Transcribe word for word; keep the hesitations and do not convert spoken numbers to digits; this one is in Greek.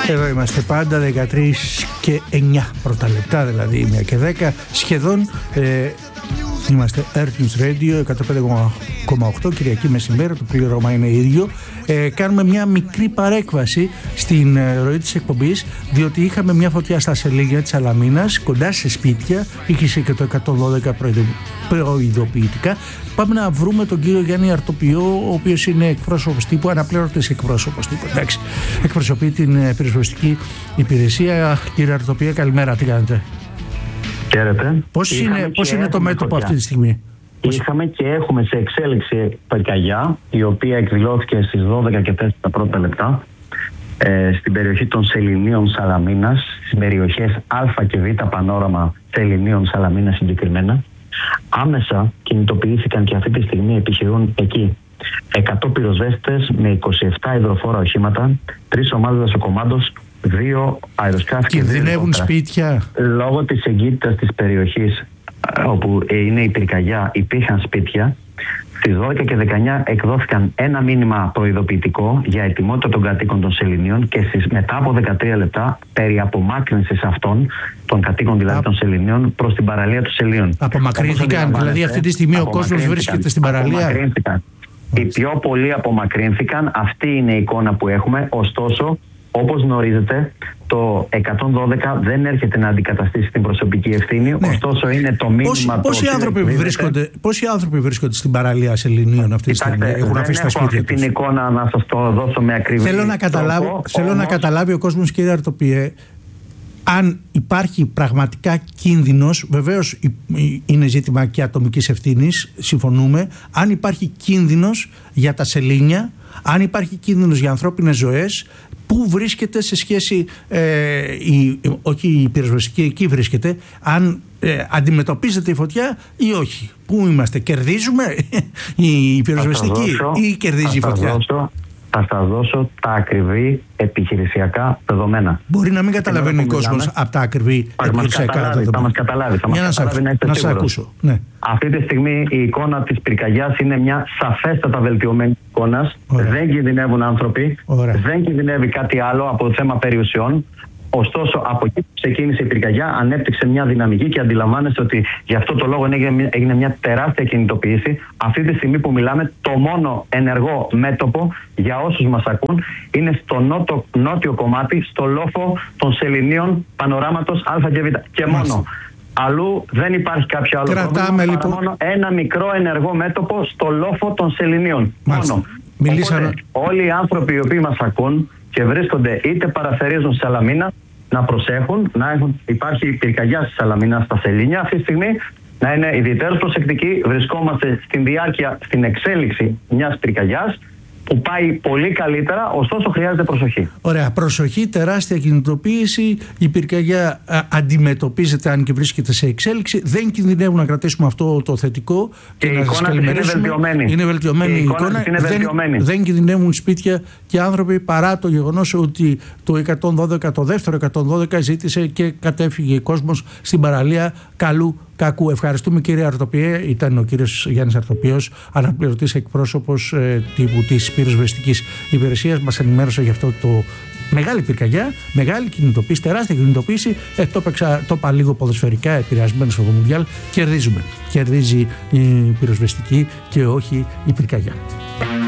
Εδώ είμαστε πάντα, δεκατρείς και εννιά πρώτα λεπτά, δηλαδή μία και δέκα σχεδόν. ε, Είμαστε Earth News Radio εκατόν πέντε κόμμα οκτώ, Κυριακή μεσημέρα, το πλήρωμα είναι ίδιο. Ε, κάνουμε μια μικρή παρέκβαση στην ε, ροή της εκπομπής, διότι είχαμε μια φωτιά στα Σελήνια της Σαλαμίνας, κοντά σε σπίτια, είχε και το εκατόν δώδεκα προειδοποιητικά. Πάμε να βρούμε τον κύριο Γιάννη Αρτοπιό, ο οποίος είναι εκπρόσωπος τύπου, αναπλήρωτης εκπρόσωπος τύπου. Εντάξει, εκπροσωπεί την ε, πυροσβεστική υπηρεσία. Κύριε Αρτοπιό, καλημέρα, τι κάνετε? Χαίρετε. Πώς είναι, πώς είναι το μέτωπο αυτή τη στιγμή? Είχαμε και έχουμε σε εξέλιξη πυρκαγιά, η οποία εκδηλώθηκε στις δώδεκα και τέσσερα πρώτα λεπτά ε, στην περιοχή των Σεληνίων Σαλαμίνας, στις περιοχές Α και Β πανόραμα Σεληνίων Σαλαμίνας συγκεκριμένα. Άμεσα κινητοποιήθηκαν και αυτή τη στιγμή επιχειρούν εκεί εκατό πυροσβέστες με είκοσι επτά υδροφόρα οχήματα, τρεις ομάδες δασοκομάντος, δύο αεροσκάφη. Κινδυνεύουν σπίτια. Λόγω της εγκύτητας της περιοχής όπου είναι η πυρκαγιά, υπήρχαν σπίτια. Στις δώδεκα και δεκαεννιά εκδόθηκαν ένα μήνυμα προειδοποιητικό για ετοιμότητα των κατοίκων των Σεληνίων και στις, μετά από δεκατρία λεπτά περί απομάκρυνσης αυτών των κατοίκων, δηλαδή Α... των Σεληνίων, προς την παραλία των Σεληνίων. Απομακρύνθηκαν, δηλαδή αυτή τη στιγμή ο κόσμος βρίσκεται στην παραλία. Απομακρύνθηκαν. Οι πιο πολλοί απομακρύνθηκαν, αυτή είναι η εικόνα που έχουμε, ωστόσο. Όπως γνωρίζετε, το εκατόν δώδεκα δεν έρχεται να αντικαταστήσει την προσωπική ευθύνη, ναι. Ωστόσο είναι το μήνυμα. Πόσοι, πόσοι, άνθρωποι βρίσκονται, πόσοι άνθρωποι βρίσκονται στην παραλία Σεληνίων αυτή τη στιγμή? Έχουν αφήσει τα σπίτια τους. Την εικόνα να σας το δώσω με ακριβή. Θέλω να καταλάβει, τρόπο, θέλω όμως... να καταλάβει ο κόσμος, κύριε Αρτοπιέ, αν υπάρχει πραγματικά κίνδυνος. Βεβαίως είναι ζήτημα και ατομικής ευθύνης, συμφωνούμε. Αν υπάρχει κίνδυνος για τα σελήνια, αν υπάρχει κίνδυνος για ανθρώπινες ζωές, πού βρίσκεται σε σχέση, ε, η, όχι η πυροσβεστική, εκεί βρίσκεται, αν ε, αντιμετωπίζεται η φωτιά ή όχι? Πού είμαστε, κερδίζουμε η πυροσβεστική ή κερδίζει η φωτιά? Δώσω, θα σας δώσω τα ακριβή επιχειρησιακά δεδομένα. Μπορεί να μην καταλαβαίνει ο κόσμος από τα ακριβή επιχειρησιακά δεδομένα. Θα μας καταλάβει, θα μας Για καταλάβει, να, να, να σας ακούσω. Ναι. Αυτή τη στιγμή η εικόνα της πυρκαγιάς είναι μια σαφέστατα βελτιωμένη εικόνα. Δεν κινδυνεύουν άνθρωποι, Ωραία. δεν κινδυνεύει κάτι άλλο από θέμα περιουσιών. Ωστόσο, από εκεί που ξεκίνησε η πυρκαγιά, ανέπτυξε μια δυναμική και αντιλαμβάνεστε ότι γι' αυτό το λόγο έγινε μια τεράστια κινητοποίηση. Αυτή τη στιγμή που μιλάμε, το μόνο ενεργό μέτωπο για όσους μας ακούν είναι στο νότο, νότιο κομμάτι, στο λόφο των Σεληνίων πανοράματος Α και Β. Και μόνο. Μάλιστα. Αλλού δεν υπάρχει κάποιο άλλο Κρατάμε, πρόβλημα, λοιπόν. μόνο ένα μικρό ενεργό μέτωπο στο λόφο των Σεληνίων. Μόνο. Μιλήσαμε... Οπότε, όλοι οι άνθρωποι οι οποίοι μας ακούν και βρίσκονται είτε παραθερίζουν στη Σαλαμίνα, να προσέχουν, να έχουν, υπάρχει πυρκαγιά στη Σαλαμίνα στα Σελήνια αυτή τη στιγμή, να είναι ιδιαίτερως προσεκτικοί. Βρισκόμαστε στην διάρκεια, στην εξέλιξη μιας πυρκαγιάς που πάει πολύ καλύτερα, ωστόσο χρειάζεται προσοχή. Ωραία, προσοχή, τεράστια κινητοποίηση. Η πυρκαγιά α, αντιμετωπίζεται, αν και βρίσκεται σε εξέλιξη. Δεν κινδυνεύουν, να κρατήσουμε αυτό το θετικό και, και να σας καλημερίσουμε. Είναι βελτιωμένη. Είναι βελτιωμένη η, η εικόνα. εικόνα. Είναι δεν, βελτιωμένη. δεν κινδυνεύουν σπίτια και άνθρωποι, παρά το γεγονός ότι το εκατόν δώδεκα, το δεύτερο εκατόν δώδεκα ζήτησε και κατέφυγε κόσμος στην παραλία καλού κακού. Ευχαριστούμε, κύριε Αρτοπιέ. Ήταν ο κύριος Γιάννης Αρτοπιός, αναπληρωτής εκπρόσωπος ε, τύπου της πυροσβεστικής υπηρεσίας. Μας ενημέρωσε για αυτό το μεγάλη πυρκαγιά, μεγάλη κινητοποίηση, τεράστια κινητοποίηση. Ε, το, παίξα, το είπα λίγο ποδοσφαιρικά, επηρεασμένος από το Μουντιάλ. Κερδίζουμε. Κερδίζει η πυροσβεστική και όχι η πυρκαγιά.